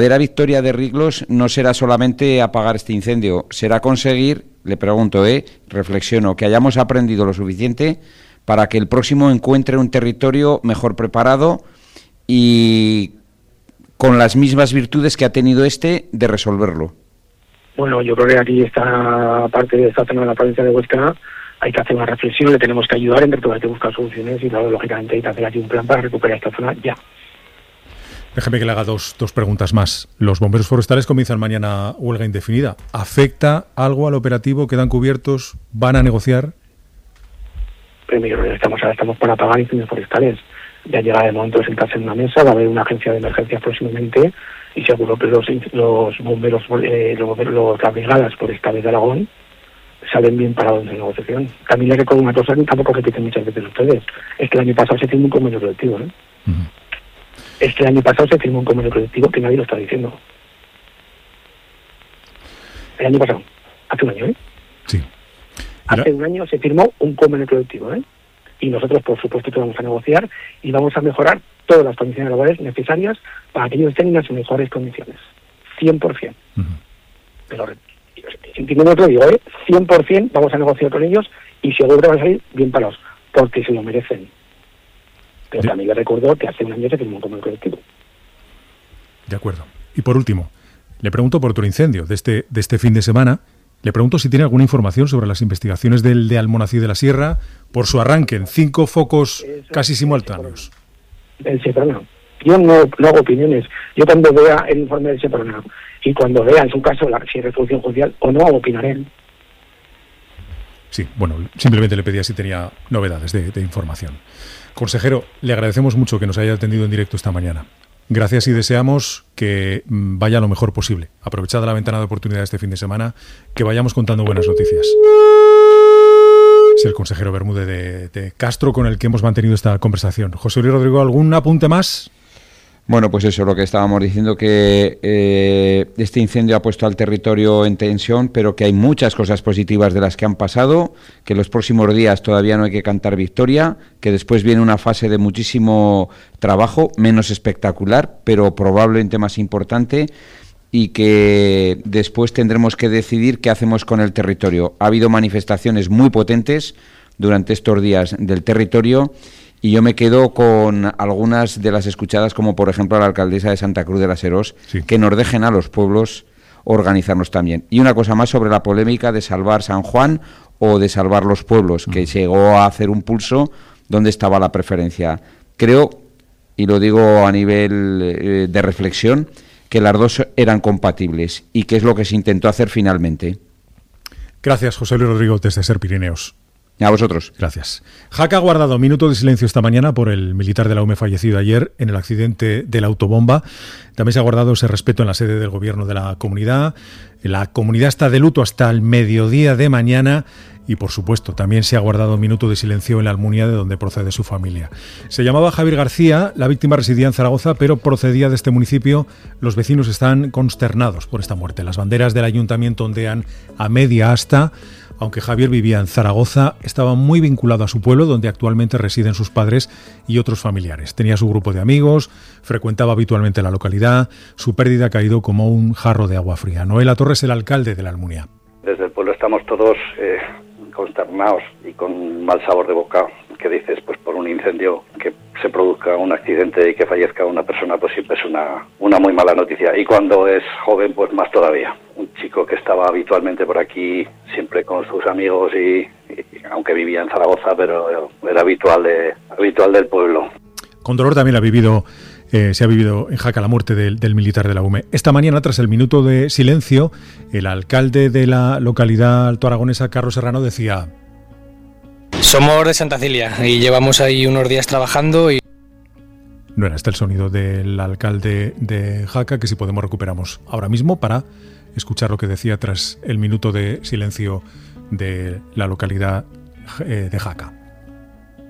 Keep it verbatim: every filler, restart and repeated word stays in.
La victoria de Riglos no será solamente apagar este incendio, será conseguir, le pregunto, eh, reflexiono, que hayamos aprendido lo suficiente para que el próximo encuentre un territorio mejor preparado y con las mismas virtudes que ha tenido este de resolverlo. Bueno, yo creo que aquí esta parte de esta zona de la provincia de Huesca hay que hacer una reflexión, le tenemos que ayudar, entre todos hay que buscar soluciones y claro, lógicamente hay que hacer aquí un plan para recuperar esta zona ya. Déjeme que le haga dos, dos preguntas más. Los bomberos forestales comienzan mañana huelga indefinida. ¿Afecta algo al operativo? ¿Quedan cubiertos? ¿Van a negociar? Primero, estamos, ahora estamos para apagar incendios forestales. Ya llega el momento de sentarse en una mesa, va a haber una agencia de emergencias próximamente y seguro que los, los bomberos, eh, los, los, las brigadas forestales de Aragón salen bien parados en la negociación. También le recuerdo una cosa que tampoco repiten muchas veces ustedes, es que el año pasado se firmó un convenio colectivo, ¿eh? Uh-huh. Es que el año pasado se firmó un convenio colectivo que nadie lo está diciendo. El año pasado, hace un año, ¿eh? Sí. Hace Pero... un año se firmó un convenio colectivo, ¿eh? Y nosotros, por supuesto, que vamos a negociar y vamos a mejorar todas las condiciones laborales necesarias para que ellos tengan las mejores condiciones. cien por ciento. Uh-huh. Pero, entiendo lo que digo, ¿eh? cien por ciento vamos a negociar con ellos y seguro que van a salir bien parados, porque se lo merecen. Pero también le recuerdo que hace un año se firmó un convenio colectivo. De acuerdo. Y por último, le pregunto por otro incendio de este, de este fin de semana. Le pregunto si tiene alguna información sobre las investigaciones del de Almonacid de la Sierra por su arranque en cinco focos Eso, casi simultáneos. El Seprona. Yo no, no hago opiniones. Yo cuando vea el informe del Seprona y cuando vea en su caso la si es resolución judicial o no, opinaré. Sí, bueno, simplemente le pedía si tenía novedades de, de información. Consejero, le agradecemos mucho que nos haya atendido en directo esta mañana. Gracias y deseamos que vaya lo mejor posible. Aprovechada la ventana de oportunidad este fin de semana, que vayamos contando buenas noticias. Es el consejero Bermúdez de, de Castro con el que hemos mantenido esta conversación. José Luis Rodrigo, ¿algún apunte más? Bueno, pues eso, lo que estábamos diciendo, que eh, este incendio ha puesto al territorio en tensión, pero que hay muchas cosas positivas de las que han pasado, que los próximos días todavía no hay que cantar victoria, que después viene una fase de muchísimo trabajo, menos espectacular, pero probablemente más importante, y que después tendremos que decidir qué hacemos con el territorio. Ha habido manifestaciones muy potentes durante estos días del territorio, y yo me quedo con algunas de las escuchadas, como por ejemplo la alcaldesa de Santa Cruz de las Herós, sí. que nos dejen a los pueblos organizarnos también. Y una cosa más sobre la polémica de salvar San Juan o de salvar los pueblos, que uh-huh. llegó a hacer un pulso donde estaba la preferencia. Creo, y lo digo a nivel eh, de reflexión, que las dos eran compatibles y que es lo que se intentó hacer finalmente. Gracias, José Luis Rodrigo, desde Ser Pirineos. A vosotros. Gracias. Jaca ha guardado minuto de silencio esta mañana por el militar de la U M E fallecido ayer en el accidente de la autobomba. También se ha guardado ese respeto en la sede del gobierno de la comunidad. La comunidad está de luto hasta el mediodía de mañana y, por supuesto, también se ha guardado minuto de silencio en la Almunia, de donde procede su familia. Se llamaba Javier García, la víctima residía en Zaragoza, pero procedía de este municipio. Los vecinos están consternados por esta muerte. Las banderas del ayuntamiento ondean a media asta. Aunque Javier vivía en Zaragoza, estaba muy vinculado a su pueblo, donde actualmente residen sus padres y otros familiares. Tenía su grupo de amigos, frecuentaba habitualmente la localidad. Su pérdida ha caído como un jarro de agua fría. Noel Torres, el alcalde de la Almunia. Desde el pueblo estamos todos eh, consternados y con mal sabor de boca. ¿Qué dices? Pues por un incendio, que se produzca un accidente y que fallezca una persona, pues siempre es una, una muy mala noticia. Y cuando es joven, pues más todavía. Un chico que estaba habitualmente por aquí, siempre con sus amigos y, y aunque vivía en Zaragoza, pero era habitual de habitual del pueblo. Con dolor también ha vivido, eh, se ha vivido en Jaca la muerte del, del militar de la U M E. Esta mañana, tras el minuto de silencio, el alcalde de la localidad altoaragonesa, Carlos Serrano, decía: somos de Santa Cilia y llevamos ahí unos días trabajando y... No era este el sonido del alcalde de Jaca, que si podemos recuperamos ahora mismo para escuchar lo que decía tras el minuto de silencio de la localidad de Jaca.